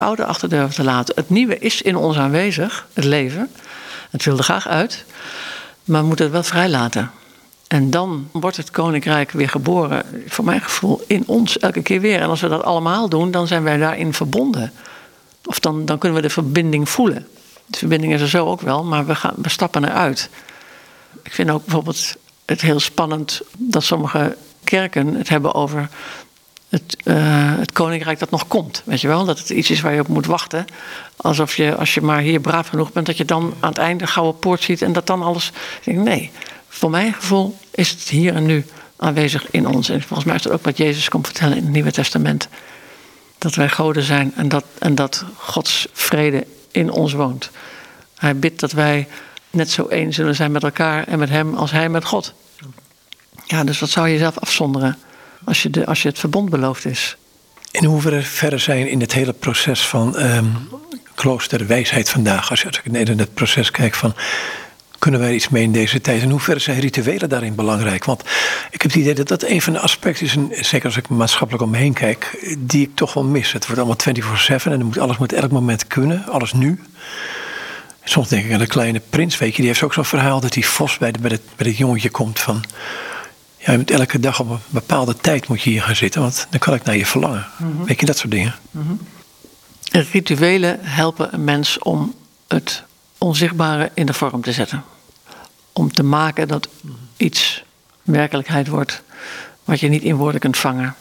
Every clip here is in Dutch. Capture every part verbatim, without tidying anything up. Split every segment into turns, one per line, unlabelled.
oude achter durven te laten. Het nieuwe is in ons aanwezig, het leven. Het wil er graag uit, maar we moeten het wel vrijlaten. En dan wordt het koninkrijk weer geboren, voor mijn gevoel, in ons elke keer weer. En als we dat allemaal doen, dan zijn wij daarin verbonden. Of dan, dan kunnen we de verbinding voelen. De verbinding is er zo ook wel, maar we, gaan, we stappen eruit. Ik vind ook bijvoorbeeld het heel spannend dat sommige kerken het hebben over het, uh, het koninkrijk dat nog komt. Weet je wel, dat het iets is waar je op moet wachten. Alsof je, als je maar hier braaf genoeg bent, dat je dan aan het einde een gouden poort ziet en dat dan alles... Ik denk, nee, voor mijn gevoel is het hier en nu aanwezig in ons. En volgens mij is dat ook wat Jezus komt vertellen in het Nieuwe Testament. Dat wij goden zijn en dat, en dat Gods vrede in ons woont. Hij bidt dat wij net zo één zullen zijn met elkaar en met hem als hij met God. Ja, dus dat zou je zelf afzonderen als je, de, als je het verbond beloofd is.
In hoeverre verder zijn in het hele proces van um, kloosterwijsheid vandaag? Als je, als ik naar het proces kijk van, kunnen wij iets mee in deze tijd? En hoe ver zijn rituelen daarin belangrijk? Want ik heb het idee dat dat een van de aspecten is, en zeker als ik maatschappelijk om me heen kijk, die ik toch wel mis. Het wordt allemaal vierentwintig zeven en dan moet, alles moet elk moment kunnen, alles nu. Soms denk ik aan de kleine prins, weet je, die heeft ook zo'n verhaal dat die vos bij, de, bij, het, bij het jongetje komt van, ja, je moet elke dag op een bepaalde tijd moet je hier gaan zitten, want dan kan ik naar je verlangen. Mm-hmm. Weet je, dat soort dingen.
Mm-hmm. Rituelen helpen een mens om het onzichtbare in de vorm te zetten. Om te maken dat iets werkelijkheid wordt wat je niet in woorden kunt vangen.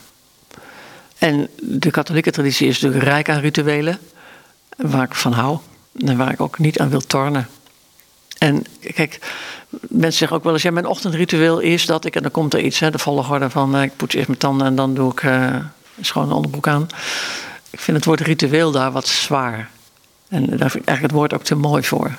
En de katholieke traditie is natuurlijk rijk aan rituelen, waar ik van hou. En waar ik ook niet aan wil tornen. En kijk, mensen zeggen ook wel eens, ja, mijn ochtendritueel is dat ik, en dan komt er iets, hè, de volgorde van, uh, ik poets eerst mijn tanden en dan doe ik uh, een schone onderbroek aan. Ik vind het woord ritueel daar wat zwaar. En daar vind ik eigenlijk het woord ook te mooi voor.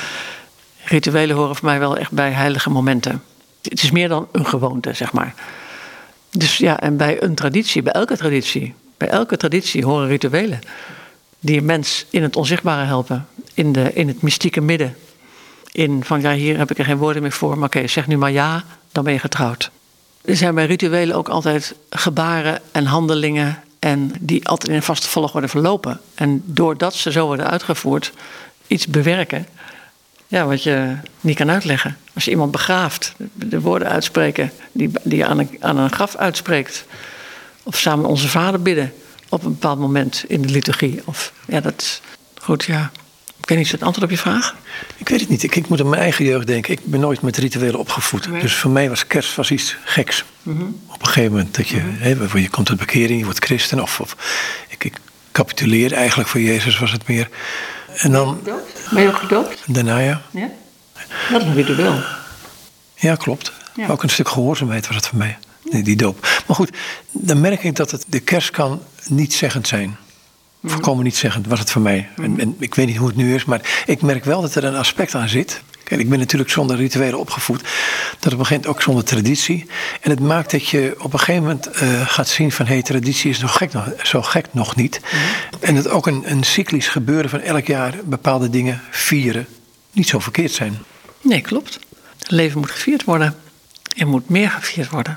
Rituelen horen voor mij wel echt bij heilige momenten. Het is meer dan een gewoonte, zeg maar. Dus ja, en bij een traditie, bij elke traditie, bij elke traditie horen rituelen. Die een mens in het onzichtbare helpen. In, de, in het mystieke midden. In van, ja, hier heb ik er geen woorden meer voor. Maar oké, okay, zeg nu maar ja, dan ben je getrouwd. Er zijn bij rituelen ook altijd gebaren en handelingen. En die altijd in een vaste volgorde verlopen. En doordat ze zo worden uitgevoerd, iets bewerken. Ja, wat je niet kan uitleggen. Als je iemand begraaft, de woorden uitspreken die, die je aan een, aan een graf uitspreekt. Of samen onze Vader bidden. Op een bepaald moment in de liturgie. Of, ja, dat is goed, ja. Ik weet niet, is het antwoord op je vraag?
Ik weet het niet. Ik, ik moet aan mijn eigen jeugd denken. Ik ben nooit met rituelen opgevoed. Nee. Dus voor mij was kerst was iets geks. Mm-hmm. Op een gegeven moment dat je, mm-hmm. hè, je komt tot bekering, je wordt christen. Of, of ik, ik capituleer eigenlijk voor Jezus, was het meer. En dan,
ben je ook gedoopt? Ben je ook gedoopt?
Daarna, ja.
Ja? Dat is een ritueel.
Ja, klopt. Ja. Ook een stuk gehoorzaamheid was het voor mij. Nee, die doop. Maar goed, dan merk ik dat het, de kerst kan niet zeggend zijn. Mm-hmm. Volkomen niet zeggend was het voor mij. Mm-hmm. En, en ik weet niet hoe het nu is, maar ik merk wel dat er een aspect aan zit. Kijk, ik ben natuurlijk zonder rituelen opgevoed. Dat begint ook zonder traditie. En het maakt dat je op een gegeven moment uh, gaat zien van, hé, hey, traditie is nog gek, nog, zo gek nog niet. Mm-hmm. En dat ook een, een cyclisch gebeuren van elk jaar bepaalde dingen vieren niet zo verkeerd zijn.
Nee, klopt. Het leven moet gevierd worden. Er moet meer gevierd worden.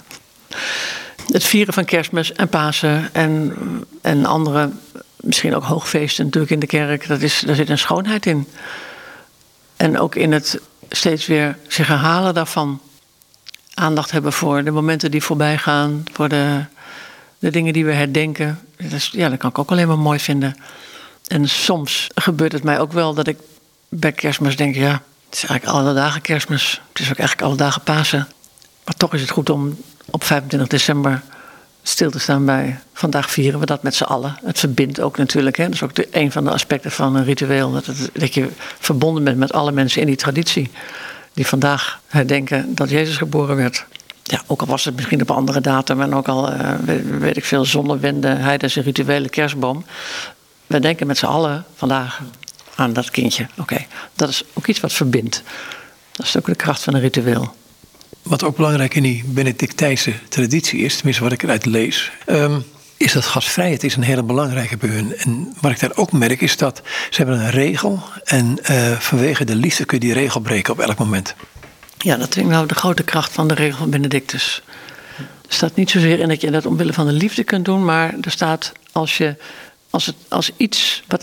Het vieren van Kerstmis en Pasen en, en andere, misschien ook hoogfeesten natuurlijk in de kerk, dat is, daar zit een schoonheid in. En ook in het steeds weer zich herhalen daarvan. Aandacht hebben voor de momenten die voorbij gaan, voor de, de dingen die we herdenken. Dat is, ja, dat kan ik ook alleen maar mooi vinden. En soms gebeurt het mij ook wel dat ik bij Kerstmis denk, ja, het is eigenlijk alle dagen Kerstmis. Het is ook eigenlijk alle dagen Pasen. Maar toch is het goed om op vijfentwintig december stil te staan bij, vandaag vieren we dat met z'n allen. Het verbindt ook natuurlijk. Hè? Dat is ook de, een van de aspecten van een ritueel. Dat, het, dat je verbonden bent met alle mensen in die traditie. Die vandaag herdenken dat Jezus geboren werd. Ja, ook al was het misschien op een andere datum. En ook al, uh, weet, weet ik veel, zonnewende, heidense rituele kerstboom. We denken met z'n allen vandaag aan dat kindje. Oké, okay. Dat is ook iets wat verbindt. Dat is ook de kracht van een ritueel.
Wat ook belangrijk in die Benedictijnse traditie is, tenminste wat ik eruit lees, um, is dat gastvrijheid is een hele belangrijke bij hun. En wat ik daar ook merk is dat ze hebben een regel en uh, vanwege de liefde kun je die regel breken op elk moment.
Ja, dat vind ik nou de grote kracht van de regel van Benedictus. Er staat niet zozeer in dat je dat omwille van de liefde kunt doen, maar er staat als je als, het, als iets wat